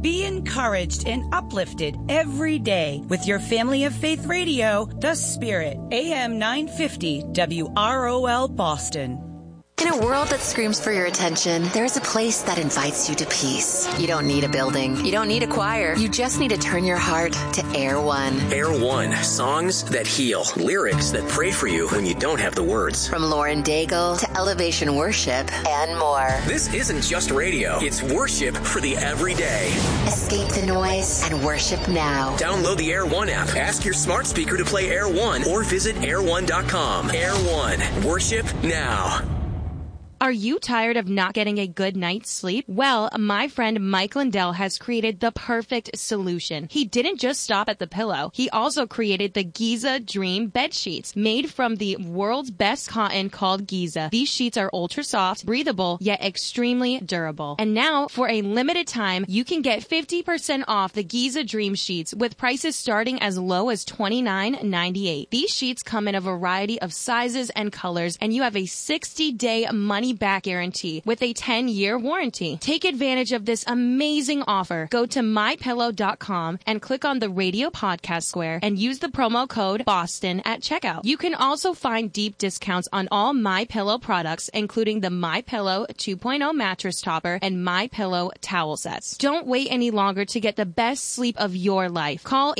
Be encouraged and uplifted every day with your Family of Faith Radio, The Spirit, AM 950 WROL Boston. In a world that screams for your attention, there's a place that invites you to peace. You don't need a building. You don't need a choir. You just need to turn your heart to Air One. Air One, songs that heal, lyrics that pray for you when you don't have the words. From Lauren Daigle to Elevation Worship and more. This isn't just radio. It's worship for the everyday. Escape the noise and worship now. Download the Air One app. Ask your smart speaker to play Air One or visit air1.com. Air One, worship now. Are you tired of not getting a good night's sleep? Well, my friend Mike Lindell has created the perfect solution. He didn't just stop at the pillow. He also created the Giza Dream bed sheets, made from the world's best cotton called Giza. These sheets are ultra soft, breathable, yet extremely durable. And now, for a limited time, you can get 50% off the Giza Dream sheets with prices starting as low as $29.98. These sheets come in a variety of sizes and colors, and you have a 60-day money-back guarantee with a 10-year warranty. Take advantage of this amazing offer. Go to mypillow.com and click on the radio podcast square and use the promo code BOSTON at checkout. You can also find deep discounts on all MyPillow products, including the MyPillow 2.0 mattress topper and MyPillow towel sets. Don't wait any longer to get the best sleep of your life. Call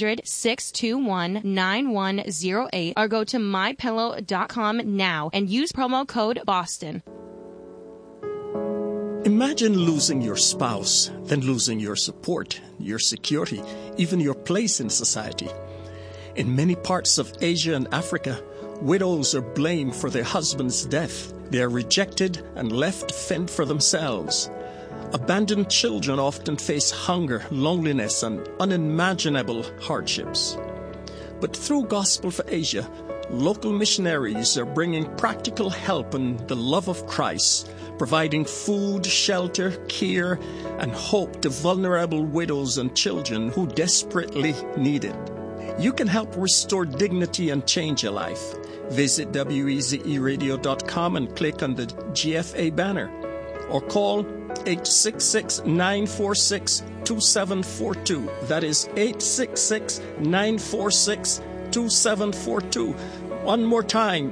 800-621-9108 or go to mypillow.com now and use promo code BOSTON. Imagine losing your spouse, then losing your support, your security, even your place in society. In many parts of Asia and Africa, widows are blamed for their husband's death. They are rejected and left to fend for themselves. Abandoned children often face hunger, loneliness, and unimaginable hardships. But through Gospel for Asia, local missionaries are bringing practical help and the love of Christ, providing food, shelter, care, and hope to vulnerable widows and children who desperately need it. You can help restore dignity and change a life. Visit wezeradio.com and click on the GFA banner, or call 866-946-2742. That is 866-946-2742. One more time,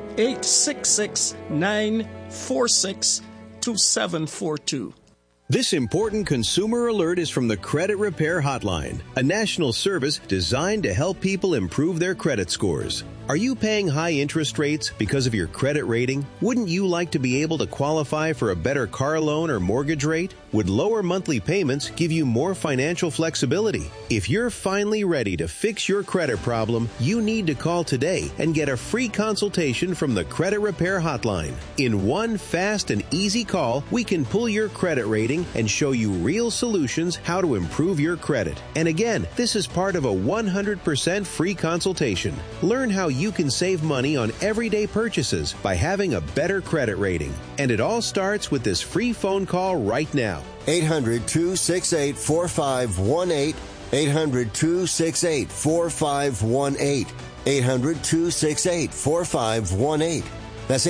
866-946-2742. This important consumer alert is from the Credit Repair Hotline, a national service designed to help people improve their credit scores. Are you paying high interest rates because of your credit rating? Wouldn't you like to be able to qualify for a better car loan or mortgage rate? Would lower monthly payments give you more financial flexibility? If you're finally ready to fix your credit problem, you need to call today and get a free consultation from the Credit Repair Hotline. In one fast and easy call, we can pull your credit rating and show you real solutions how to improve your credit. And again, this is part of a 100% free consultation. Learn how you can save money on everyday purchases by having a better credit rating. And it all starts with this free phone call right now. 800-268-4518. 800-268-4518. 800-268-4518. That's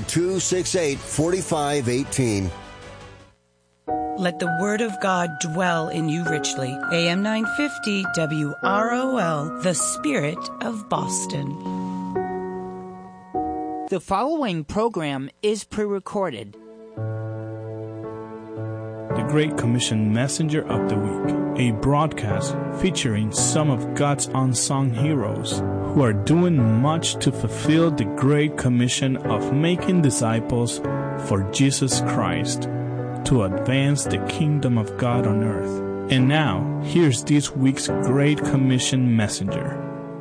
800-268-4518. Let the word of God dwell in you richly. AM 950 WROL, the Spirit of Boston. The following program is pre-recorded. The Great Commission Messenger of the Week, a broadcast featuring some of God's unsung heroes who are doing much to fulfill the Great Commission of making disciples for Jesus Christ, to advance the kingdom of God on earth. And now, here's this week's Great Commission messenger.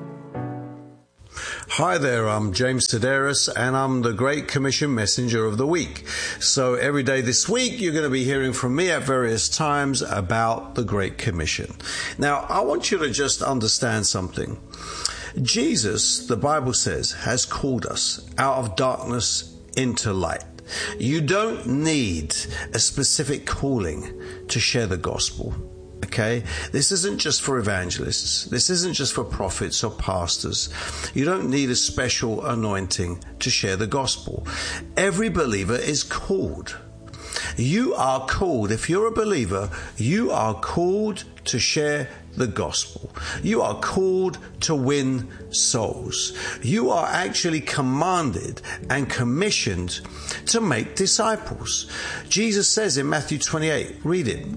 Hi there, I'm James Sedaris, and I'm the Great Commission Messenger of the Week. So every day this week, you're going to be hearing from me at various times about the Great Commission. Now, I want you to just understand something. Jesus, the Bible says, has called us out of darkness into light. You don't need a specific calling to share the gospel. Okay? This isn't just for evangelists. This isn't just for prophets or pastors. You don't need a special anointing to share the gospel. Every believer is called. You are called, if you're a believer, you are called to share the gospel. You are called to win souls. You are actually commanded and commissioned to make disciples. Jesus says in Matthew 28, read it,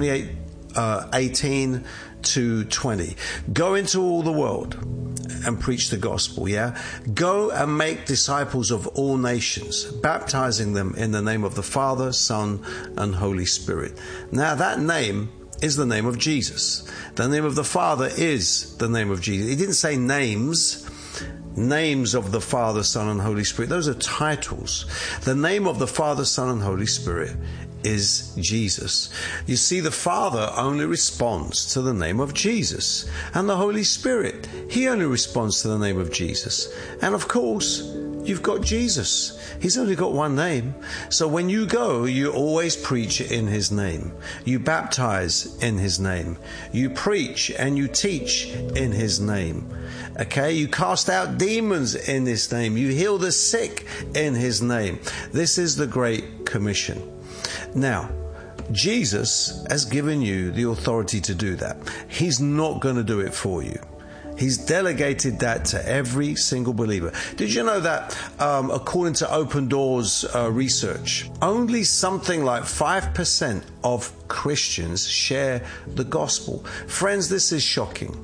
18 to 20, go into all the world and preach the gospel, yeah? Go and make disciples of all nations, baptizing them in the name of the Father, Son, and Holy Spirit. Now that name is the name of Jesus. The name of the Father is the name of Jesus. He didn't say names of the Father, Son, and Holy Spirit. Those are titles. The name of the Father, Son, and Holy Spirit is Jesus. You see, the Father only responds to the name of Jesus. And the Holy Spirit, He only responds to the name of Jesus. And of course, you've got Jesus. He's only got one name. So when you go, you always preach in His name. You baptize in His name. You preach and you teach in His name. Okay? You cast out demons in His name. You heal the sick in His name. This is the Great Commission. Now, Jesus has given you the authority to do that. He's not going to do it for you. He's delegated that to every single believer. Did you know that according to Open Doors research, only something like 5% of Christians share the gospel? Friends, this is shocking.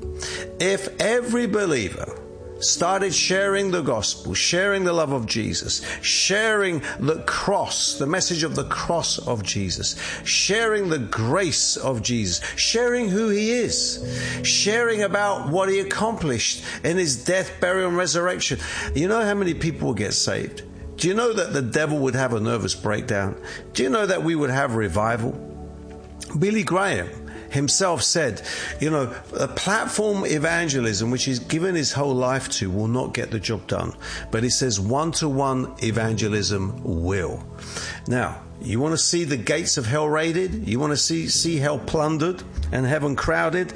If every believer started sharing the gospel, sharing the love of Jesus, sharing the cross, the message of the cross of Jesus, sharing the grace of Jesus, sharing who He is, sharing about what He accomplished in His death, burial, and resurrection. You know how many people will get saved? Do you know that the devil would have a nervous breakdown? Do you know that we would have revival? Billy Graham himself said, you know, a platform evangelism, which he's given his whole life to, will not get the job done. But he says one-to-one evangelism will. Now, you want to see the gates of hell raided? You want to see hell plundered and heaven crowded?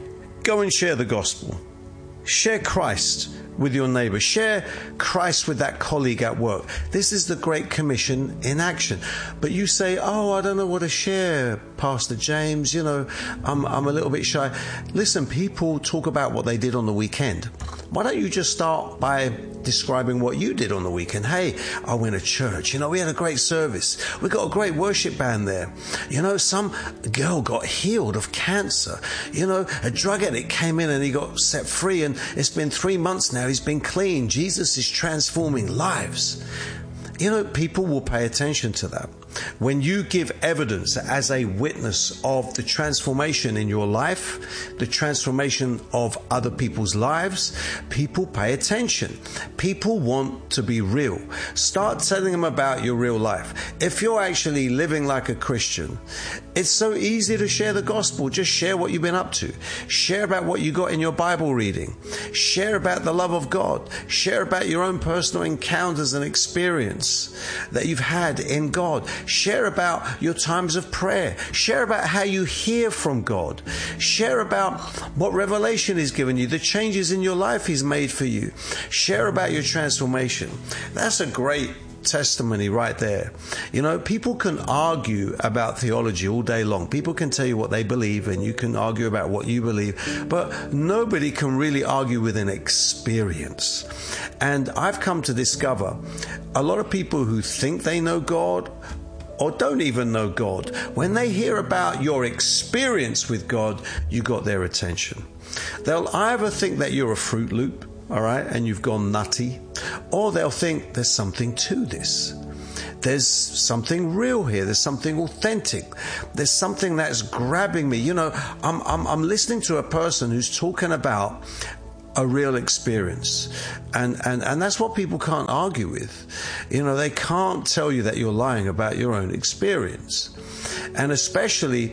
Go and share the gospel. Share Christ with your neighbor. Share Christ with that colleague at work. This is the Great Commission in action. But you say, oh, I don't know what to share, Pastor James. You know, I'm a little bit shy. Listen, people talk about what they did on the weekend. Why don't you just start by describing what you did on the weekend? Hey, I went to church. You know, we had a great service. We got a great worship band there. You know, some girl got healed of cancer. You know, a drug addict came in and he got set free, and it's been 3 months now. He's been clean. Jesus is transforming lives. You know, people will pay attention to that. When you give evidence as a witness of the transformation in your life, the transformation of other people's lives, people pay attention. People want to be real. Start telling them about your real life. If you're actually living like a Christian, it's so easy to share the gospel. Just share what you've been up to. Share about what you got in your Bible reading. Share about the love of God. Share about your own personal encounters and experience that you've had in God. Share about your times of prayer. Share about how you hear from God. Share about what revelation He's given you, the changes in your life He's made for you. Share about your transformation. That's a great testimony right there. You know, people can argue about theology all day long. People can tell you what they believe, and you can argue about what you believe, but nobody can really argue with an experience. And I've come to discover a lot of people who think they know God or don't even know God, when they hear about your experience with God, you got their attention. They'll either think that you're a Fruit Loop, all right, and you've gone nutty, or they'll think there's something to this. There's something real here. There's something authentic. There's something that's grabbing me. You know, I'm listening to a person who's talking about a real experience, and that's what people can't argue with. You know, they can't tell you that you're lying about your own experience, and especially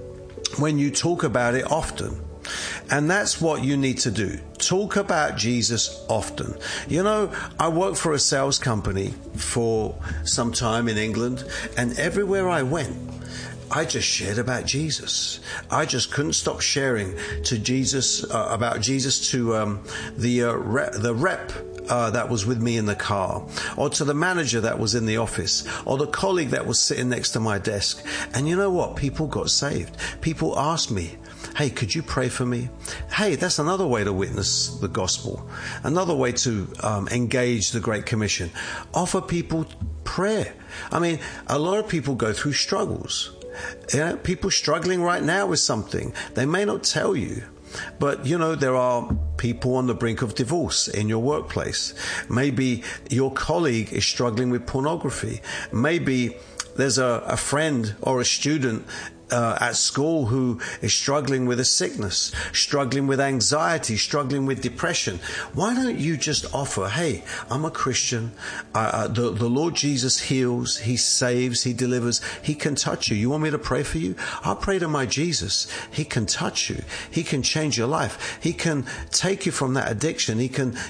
when you talk about it often. And that's what you need to do. Talk about Jesus often. You know, I worked for a sales company for some time in England, and everywhere I went, I just shared about Jesus. I just couldn't stop sharing to Jesus about Jesus to the rep that was with me in the car, or to the manager that was in the office, or the colleague that was sitting next to my desk. And you know what? People got saved. People asked me, hey, could you pray for me? Hey, that's another way to witness the gospel. Another way to engage the Great Commission. Offer people prayer. I mean, a lot of people go through struggles. People struggling right now with something. They may not tell you. But, there are people on the brink of divorce in your workplace. Maybe your colleague is struggling with pornography. Maybe there's a friend or a student at school who is struggling with a sickness, struggling with anxiety, struggling with depression. Why don't you just offer, hey, I'm a Christian. The Lord Jesus heals, He saves, He delivers. He can touch you. You want me to pray for you? I'll pray to my Jesus. He can touch you. He can change your life. He can take you from that addiction. He can,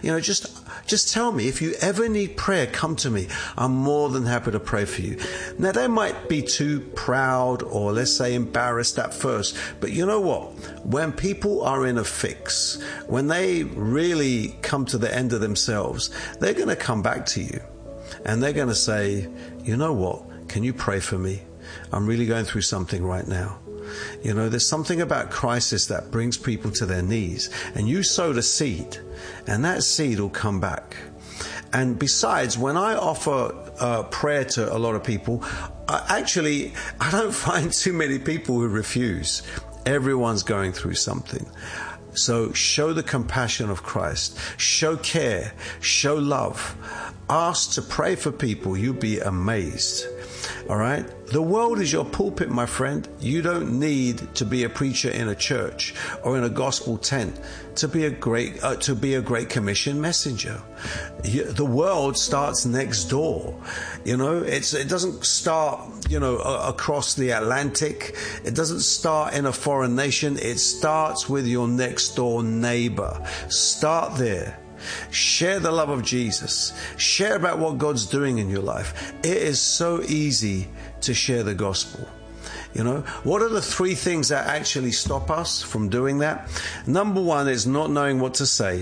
just tell me. If you ever need prayer, come to me. I'm more than happy to pray for you. Now, they might be too proud, or let's say embarrassed at first, but you know what? When people are in a fix, when they really come to the end of themselves, they're going to come back to you and they're going to say, you know what? Can you pray for me? I'm really going through something right now. There's something about crisis that brings people to their knees, and you sowed a seed, and that seed will come back. And besides, when I offer prayer to a lot of people, I don't find too many people who refuse. Everyone's going through something. So show the compassion of Christ. Show care. Show love. Ask to pray for people. You'll be amazed. All right? The world is your pulpit, my friend. You don't need to be a preacher in a church or in a gospel tent to be a Great Commission messenger. The world starts next door. It doesn't start, across the Atlantic. It doesn't start in a foreign nation. It starts with your next door neighbor. Start there. Share the love of Jesus. Share about what God's doing in your life. It is so easy to share the gospel. What are the 3 things that actually stop us from doing that? Number 1 is not knowing what to say.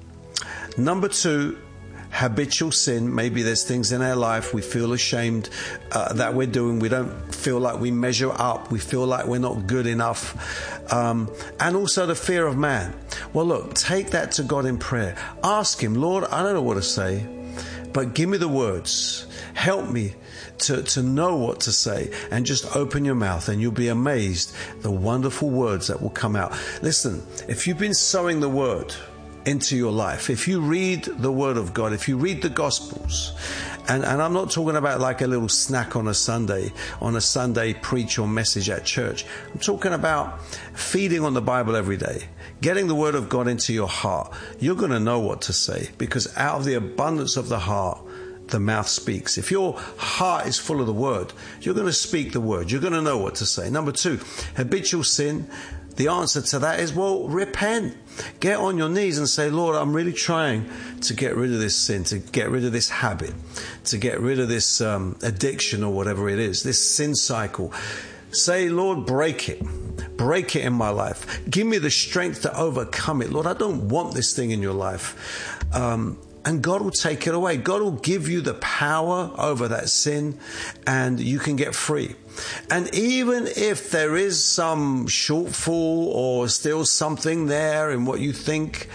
Number 2, habitual sin. Maybe there's things in our life we feel ashamed that we're doing. We don't feel like we measure up. We feel like we're not good enough. And also the fear of man. Well, look, take that to God in prayer. Ask Him, Lord, I don't know what to say, but give me the words. Help me to know what to say, and just open your mouth and you'll be amazed the wonderful words that will come out. Listen, if you've been sowing the word into your life, if you read the Word of God, if you read the Gospels, and I'm not talking about like a little snack on a Sunday preach or message at church. I'm talking about feeding on the Bible every day, getting the Word of God into your heart. You're going to know what to say, because out of the abundance of the heart, the mouth speaks. If your heart is full of the Word, you're going to speak the Word. You're going to know what to say. Number 2, habitual sin. The answer to that is, repent. Get on your knees and say, Lord, I'm really trying to get rid of this sin, to get rid of this habit, to get rid of this addiction or whatever it is, this sin cycle. Say, Lord, break it. Break it in my life. Give me the strength to overcome it. Lord, I don't want this thing in your life. And God will take it away. God will give you the power over that sin, and you can get free. And even if there is some shortfall or still something there in what you think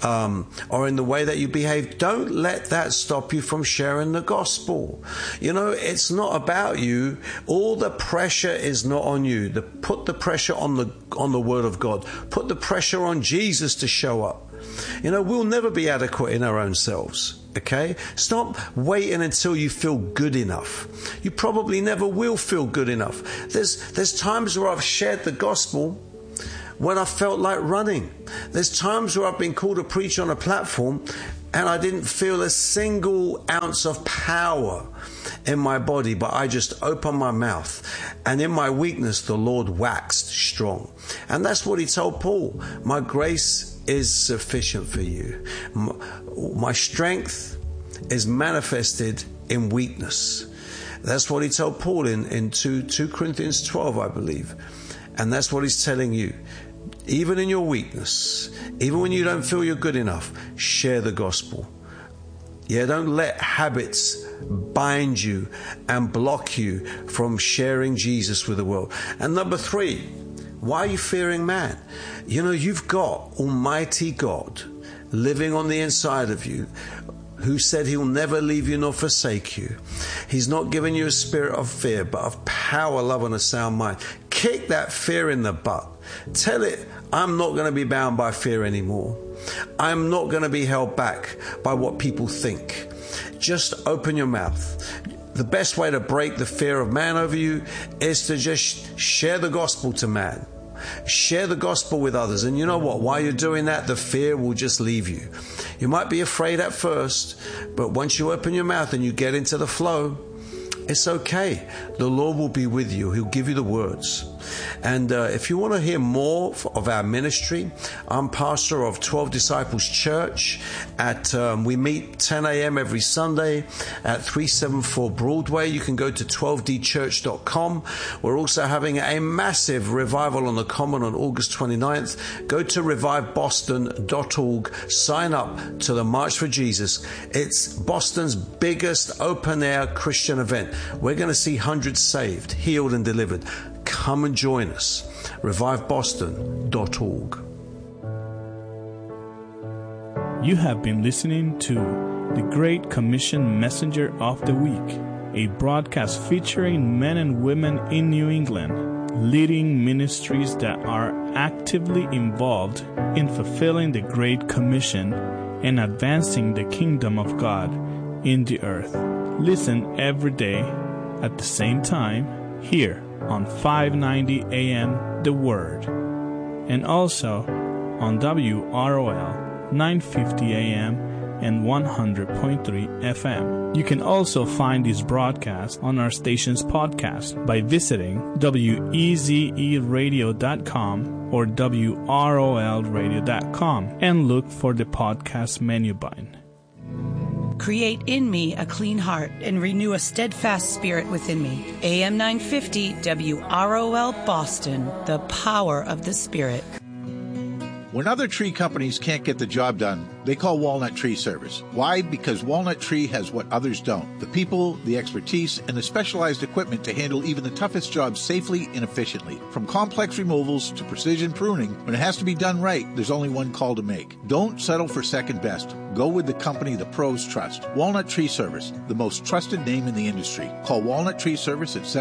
or in the way that you behave, don't let that stop you from sharing the gospel. It's not about you. All the pressure is not on you. Put the pressure on the Word of God. Put the pressure on Jesus to show up. We'll never be adequate in our own selves. Okay? Stop waiting until you feel good enough. You probably never will feel good enough. There's times where I've shared the gospel when I felt like running. There's times where I've been called to preach on a platform and I didn't feel a single ounce of power in my body, but I just opened my mouth, and in my weakness the Lord waxed strong. And that's what He told Paul. My grace is sufficient for you. My strength is manifested in weakness. That's what He told Paul in 2 Corinthians 12, I believe. And that's what He's telling you. Even in your weakness, even when you don't feel you're good enough, share the gospel. Yeah, don't let habits bind you and block you from sharing Jesus with the world. And number 3, why are you fearing man? You know, you've got Almighty God living on the inside of you, who said he'll never leave you nor forsake you. He's not giving you a spirit of fear, but of power, love, and a sound mind. Kick that fear in the butt. Tell it, I'm not going to be bound by fear anymore. I'm not going to be held back by what people think. Just open your mouth. The best way to break the fear of man over you is to just share the gospel to man. Share the gospel with others. And you know what? While you're doing that, the fear will just leave you. You might be afraid at first, but once you open your mouth and you get into the flow, it's okay. The Lord will be with you. He'll give you the words. And if you want to hear more of our ministry, I'm pastor of 12 Disciples Church. We meet 10 a.m. every Sunday at 374 Broadway. You can go to 12dchurch.com. We're also having a massive revival on the Common on August 29th. Go to reviveboston.org. Sign up to the March for Jesus. It's Boston's biggest open-air Christian event. We're going to see hundreds saved, healed, and delivered. Come and join us. reviveboston.org. You have been listening to The Great Commission Messenger of the Week, a broadcast featuring men and women in New England, leading ministries that are actively involved in fulfilling the Great Commission and advancing the kingdom of God in the earth. Listen every day at the same time here on 590 AM The Word, and also on WROL 950 AM and 100.3 FM. You can also find this broadcast on our station's podcast by visiting wezeradio.com or wrolradio.com and look for the podcast menu button. Create in me a clean heart and renew a steadfast spirit within me. AM 950 WROL Boston, the power of the Spirit. When other tree companies can't get the job done, they call Walnut Tree Service. Why? Because Walnut Tree has what others don't. The people, the expertise, and the specialized equipment to handle even the toughest jobs safely and efficiently. From complex removals to precision pruning, when it has to be done right, there's only one call to make. Don't settle for second best. Go with the company the pros trust. Walnut Tree Service, the most trusted name in the industry. Call Walnut Tree Service at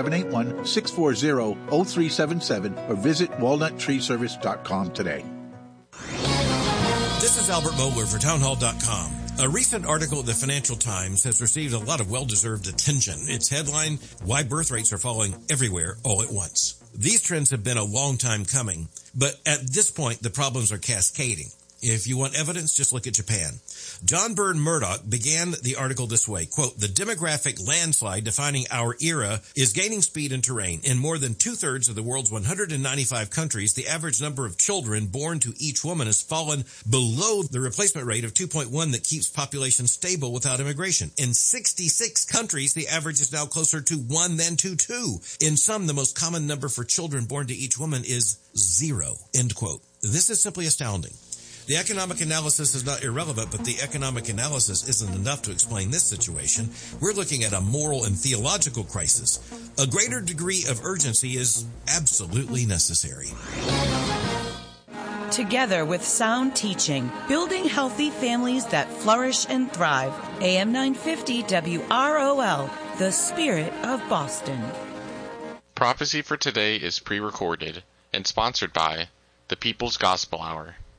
781-640-0377 or visit walnuttreeservice.com today. This is Albert Mohler for townhall.com. A recent article in the Financial Times has received a lot of well-deserved attention. Its headline, Why Birth Rates Are Falling Everywhere All at Once. These trends have been a long time coming, but at this point, the problems are cascading. If you want evidence, just look at Japan. John Byrne Murdoch began the article this way, quote, the demographic landslide defining our era is gaining speed and terrain. In more than two-thirds of the world's 195 countries, the average number of children born to each woman has fallen below the replacement rate of 2.1 that keeps population stable without immigration. In 66 countries, the average is now closer to 1 than to 2. In some, the most common number for children born to each woman is 0, end quote. This is simply astounding. The economic analysis is not irrelevant, but the economic analysis isn't enough to explain this situation. We're looking at a moral and theological crisis. A greater degree of urgency is absolutely necessary. Together with sound teaching, building healthy families that flourish and thrive. AM 950 WROL, the Spirit of Boston. Prophecy for today is pre-recorded and sponsored by the People's Gospel Hour.